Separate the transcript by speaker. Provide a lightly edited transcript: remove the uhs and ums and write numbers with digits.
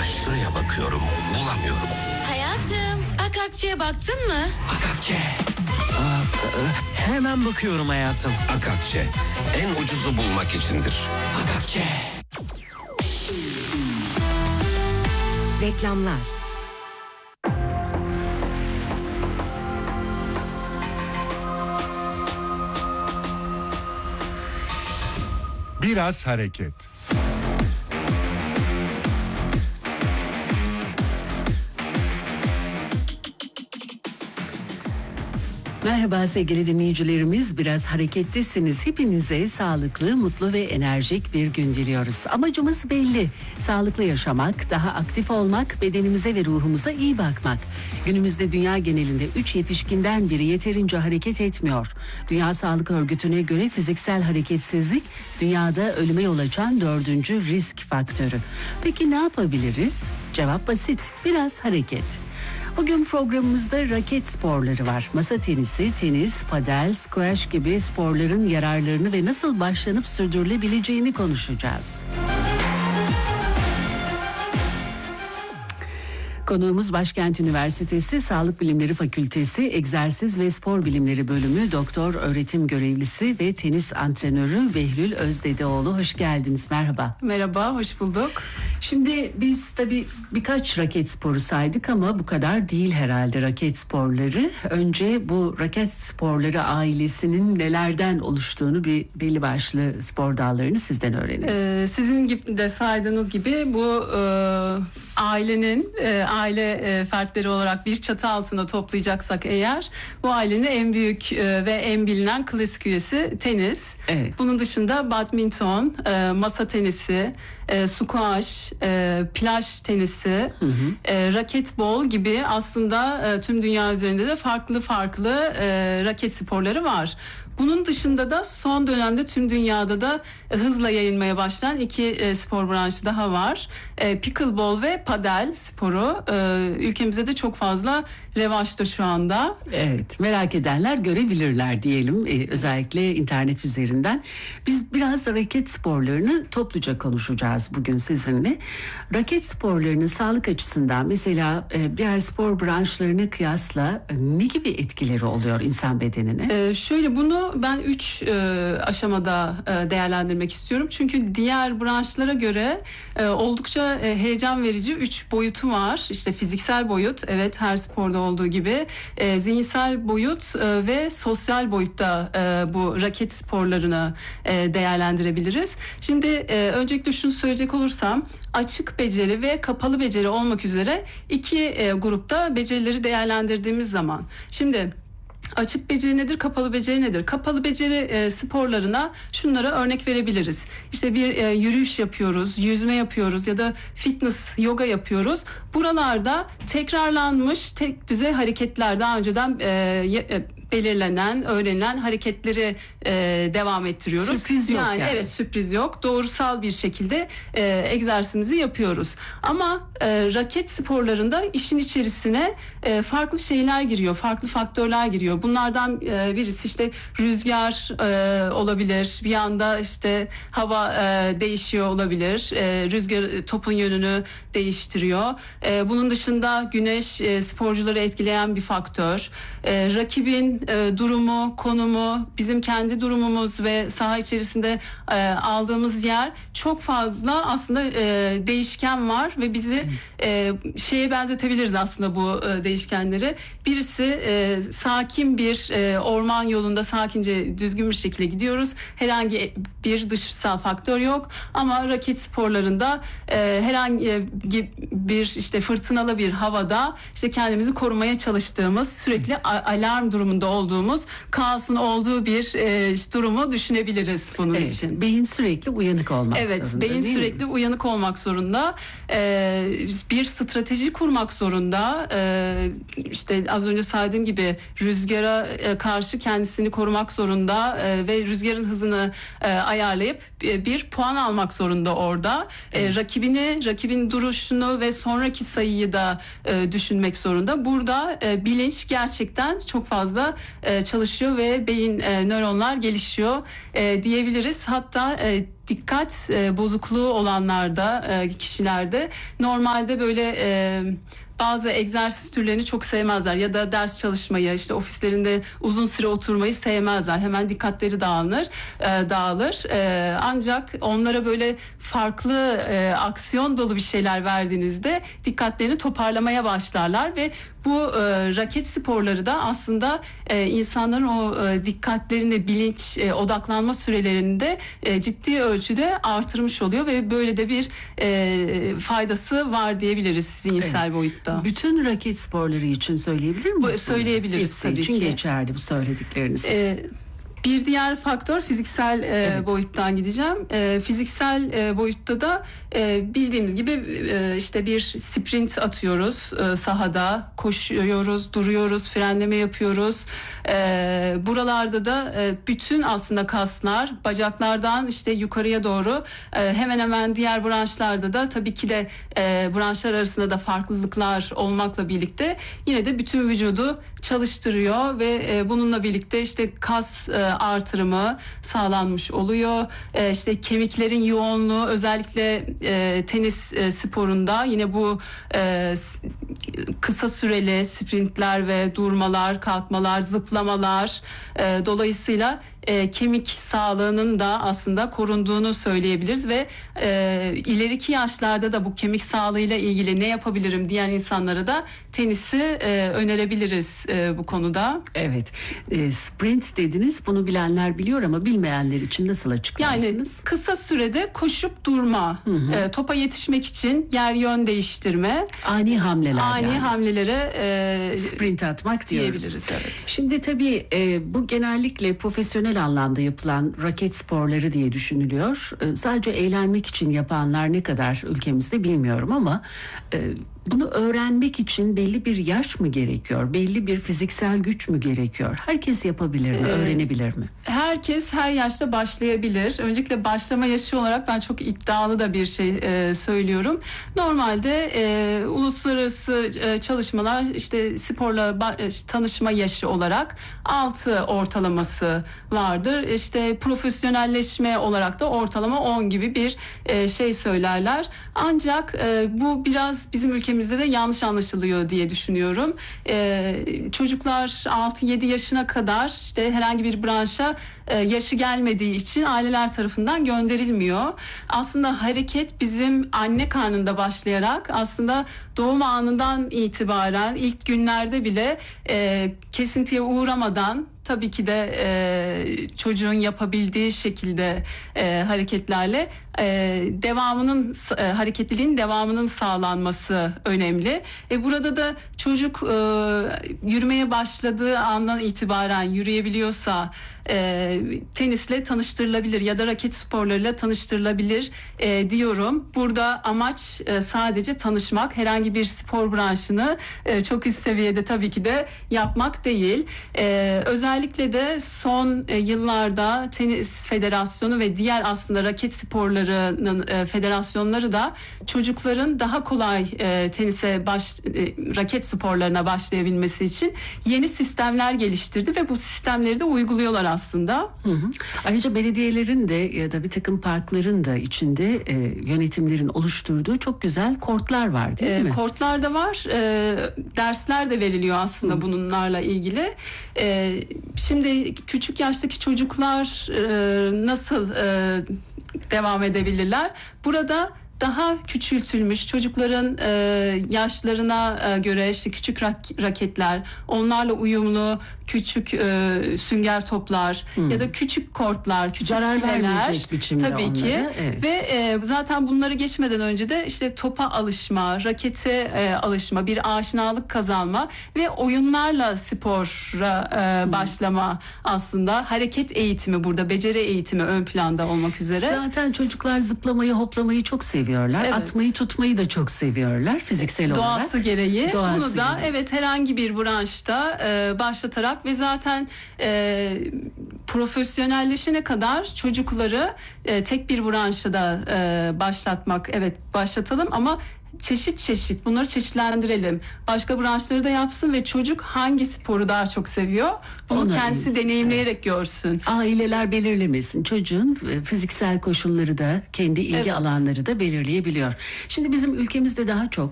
Speaker 1: Şuraya bakıyorum, bulamıyorum.
Speaker 2: Hayatım, Akakçe'ye baktın mı?
Speaker 1: Akakçe.
Speaker 3: Hemen bakıyorum hayatım.
Speaker 1: Akakçe, en ucuzu bulmak içindir.
Speaker 3: Akakçe.
Speaker 4: Reklamlar.
Speaker 5: Biraz hareket.
Speaker 6: Merhaba sevgili dinleyicilerimiz, biraz harekettesiniz. Hepinize sağlıklı, mutlu ve enerjik bir gün diliyoruz. Amacımız belli. Sağlıklı yaşamak, daha aktif olmak, bedenimize ve ruhumuza iyi bakmak. Günümüzde dünya genelinde 3 yetişkinden biri yeterince hareket etmiyor. Dünya Sağlık Örgütü'ne göre fiziksel hareketsizlik dünyada ölüme yol açan 4. risk faktörü. Peki ne yapabiliriz? Cevap basit. Biraz hareket. Bugün programımızda raket sporları var. Masa tenisi, tenis, padel, squash gibi sporların yararlarını ve nasıl başlanıp sürdürülebileceğini konuşacağız. Konuğumuz Başkent Üniversitesi Sağlık Bilimleri Fakültesi Egzersiz ve Spor Bilimleri Bölümü Doktor Öğretim Görevlisi ve tenis antrenörü Behlül Özdedeoğlu. Hoş geldiniz, merhaba.
Speaker 7: Merhaba, hoş bulduk.
Speaker 6: Şimdi biz tabii birkaç raket sporu saydık ama bu kadar değil herhalde raket sporları. Önce bu raket sporları ailesinin nelerden oluştuğunu, bir belli başlı spor dallarını sizden öğrenelim.
Speaker 7: Sizin gibi de saydığınız gibi bu ailenin aile fertleri olarak bir çatı altında toplayacaksak eğer, bu ailenin en büyük ve en bilinen klasik üyesi tenis.
Speaker 6: Evet.
Speaker 7: Bunun dışında badminton, masa tenisi, squash, plaj tenisi, raketbol gibi aslında tüm dünya üzerinde de farklı raket sporları var. Bunun dışında da son dönemde tüm dünyada da hızla yayılmaya başlayan iki spor branşı daha var. Pickleball ve padel sporu ülkemizde de çok fazla revaçta şu anda.
Speaker 6: Evet, merak edenler görebilirler diyelim, özellikle internet üzerinden. Biz biraz raket sporlarını topluca konuşacağız bugün sizinle. Raket sporlarının sağlık açısından mesela diğer spor branşlarına kıyasla ne gibi etkileri oluyor insan bedenine?
Speaker 7: Şöyle, bunu ben 3 aşamada değerlendirmek istiyorum. Çünkü diğer branşlara göre oldukça heyecan verici 3 boyutu var. İşte fiziksel boyut, evet, her sporda olduğu gibi. Zihinsel boyut ve sosyal boyutta bu raket sporlarını değerlendirebiliriz. Şimdi öncelikle şunu söyleyecek olursam, açık beceri ve kapalı beceri olmak üzere iki grupta becerileri değerlendirdiğimiz zaman. Şimdi açık beceri nedir, kapalı beceri nedir? Kapalı beceri sporlarına şunlara örnek verebiliriz. İşte bir yürüyüş yapıyoruz, yüzme yapıyoruz ya da fitness, yoga yapıyoruz. Buralarda tekrarlanmış tek düzey hareketler, daha önceden belirlenen, öğrenilen hareketleri devam ettiriyoruz.
Speaker 6: Sürpriz yok yani.
Speaker 7: Evet, sürpriz yok. Doğrusal bir şekilde egzersizimizi yapıyoruz. Ama raket sporlarında işin içerisine farklı şeyler giriyor, farklı faktörler giriyor. Bunlardan birisi işte rüzgar olabilir. Bir anda işte hava değişiyor olabilir. Rüzgar topun yönünü değiştiriyor. Bunun dışında güneş sporcuları etkileyen bir faktör. Rakibin durumu, konumu, bizim kendi durumumuz ve saha içerisinde aldığımız yer, çok fazla aslında değişken var ve bizi şeye benzetebiliriz aslında bu değişkenleri. Birisi sakin bir orman yolunda sakince, düzgün bir şekilde gidiyoruz. Herhangi bir dışsal faktör yok. Ama raket sporlarında herhangi bir işte fırtınalı bir havada işte kendimizi korumaya çalıştığımız, sürekli alarm durumunda olduğumuz, kaosun olduğu bir durumu düşünebiliriz bunun için.
Speaker 6: Beyin sürekli uyanık olmak zorunda.
Speaker 7: Evet, beyin sürekli uyanık olmak zorunda. Bir strateji kurmak zorunda. İşte az önce saydığım gibi rüzgara karşı kendisini korumak zorunda ve rüzgarın hızını ayarlayıp bir puan almak zorunda orada. Rakibin duruşunu ve sonraki sayıyı da düşünmek zorunda. Burada bilinç gerçekten çok fazla çalışıyor ve beyin nöronlar gelişiyor diyebiliriz. Hatta dikkat bozukluğu olanlarda, kişilerde normalde böyle bazı egzersiz türlerini çok sevmezler ya da ders çalışmayı, işte ofislerinde uzun süre oturmayı sevmezler. Hemen dikkatleri dağılır. Ancak onlara böyle farklı aksiyon dolu bir şeyler verdiğinizde dikkatlerini toparlamaya başlarlar ve bu raket sporları da aslında insanların o dikkatlerini, bilinç, odaklanma sürelerini de ciddi ölçüde artırmış oluyor ve böyle de bir faydası var diyebiliriz zihinsel boyutta.
Speaker 6: Bütün raket sporları için söyleyebilir miyiz?
Speaker 7: Söyleyebiliriz
Speaker 6: Hepsi
Speaker 7: tabii
Speaker 6: için
Speaker 7: ki.
Speaker 6: geçerli bu söyledikleriniz.
Speaker 7: Bir diğer faktör fiziksel boyuttan gideceğim. Fiziksel boyutta da bildiğimiz gibi işte bir sprint atıyoruz sahada, koşuyoruz, duruyoruz, frenleme yapıyoruz. Buralarda da bütün aslında kaslar bacaklardan işte yukarıya doğru hemen hemen diğer branşlarda da tabii ki de branşlar arasında da farklılıklar olmakla birlikte yine de bütün vücudu çalıştırıyor ve bununla birlikte işte kas artırımı sağlanmış oluyor. İşte kemiklerin yoğunluğu özellikle tenis sporunda yine bu kısa süreli sprintler ve durmalar, kalkmalar, zıplamalar dolayısıyla kemik sağlığının da aslında korunduğunu söyleyebiliriz ve ileriki yaşlarda da bu kemik sağlığıyla ilgili ne yapabilirim diyen insanlara da tenisi önerebiliriz bu konuda.
Speaker 6: Evet. Sprint dediniz. Bunu bilenler biliyor ama bilmeyenler için nasıl açıklarsınız?
Speaker 7: Yani kısa sürede koşup durma, topa yetişmek için yer yön değiştirme,
Speaker 6: Ani hamleler yani.
Speaker 7: hamlelere
Speaker 6: Sprint atmak diyoruz.
Speaker 7: diyebiliriz. Evet.
Speaker 6: Şimdi tabii bu genellikle profesyonel anlamda yapılan raket sporları diye düşünülüyor. Sadece eğlenmek için yapanlar ne kadar ülkemizde bilmiyorum ama bunu öğrenmek için belli bir yaş mı gerekiyor? Belli bir fiziksel güç mü gerekiyor? Herkes yapabilir mi? Öğrenebilir mi?
Speaker 7: Herkes her yaşta başlayabilir. Öncelikle başlama yaşı olarak ben çok iddialı da bir şey söylüyorum. Normalde uluslararası çalışmalar işte sporla tanışma yaşı olarak 6 ortalaması vardır. İşte profesyonelleşme olarak da ortalama 10 gibi bir şey söylerler. Ancak bu biraz bizim ülkemizde de yanlış anlaşılıyor diye düşünüyorum. Çocuklar 6-7 yaşına kadar işte herhangi bir branşa yaşı gelmediği için aileler tarafından gönderilmiyor. Aslında hareket bizim anne karnında başlayarak aslında doğum anından itibaren ilk günlerde bile kesintiye uğramadan tabii ki de çocuğun yapabildiği şekilde hareketlerle hareketliliğin devamının sağlanması önemli. Burada da çocuk yürümeye başladığı andan itibaren yürüyebiliyorsa tenisle tanıştırılabilir ya da raket sporlarıyla tanıştırılabilir diyorum. Burada amaç sadece tanışmak, herhangi bir spor branşını çok üst seviyede tabii ki de yapmak değil. Özellikle de son yıllarda Tenis Federasyonu ve diğer aslında raket sporlarının federasyonları da çocukların daha kolay raket sporlarına başlayabilmesi için yeni sistemler geliştirdi ve bu sistemleri de uyguluyorlar aslında.
Speaker 6: Ayrıca belediyelerin de ya da bir takım parkların da içinde yönetimlerin oluşturduğu çok güzel kortlar var değil mi?
Speaker 7: Kortlar da var. Dersler de veriliyor aslında bunlarla ilgili. Şimdi küçük yaştaki çocuklar nasıl devam edebilirler? Burada daha küçültülmüş çocukların yaşlarına göre işte küçük raketler, onlarla uyumlu küçük sünger toplar ya da küçük kortlar, küçük
Speaker 6: zarar
Speaker 7: fileler
Speaker 6: vermeyecek biçimde
Speaker 7: tabii
Speaker 6: onlara,
Speaker 7: ki
Speaker 6: evet.
Speaker 7: ve zaten bunları geçmeden önce de işte topa alışma, rakete alışma, bir aşinalık kazanma ve oyunlarla spora başlama aslında hareket eğitimi burada beceri eğitimi ön planda olmak üzere.
Speaker 6: Zaten çocuklar zıplamayı, hoplamayı çok seviyorlar.
Speaker 7: Evet.
Speaker 6: Atmayı, tutmayı da çok seviyorlar fiziksel olarak.
Speaker 7: Doğası gereği.
Speaker 6: Doğası
Speaker 7: Bunu da
Speaker 6: gereği.
Speaker 7: evet herhangi bir branşta başlatarak ve zaten profesyonelleşene kadar çocukları tek bir branşa da başlatmak, evet başlatalım ama çeşit çeşit bunları çeşitlendirelim. Başka branşları da yapsın ve çocuk hangi sporu daha çok seviyor bunu
Speaker 6: Ona
Speaker 7: kendisi
Speaker 6: evet,
Speaker 7: deneyimleyerek görsün.
Speaker 6: Aileler belirlemesin. Çocuğun fiziksel koşulları da kendi ilgi
Speaker 7: Evet.
Speaker 6: alanları da belirleyebiliyor. Şimdi bizim ülkemizde daha çok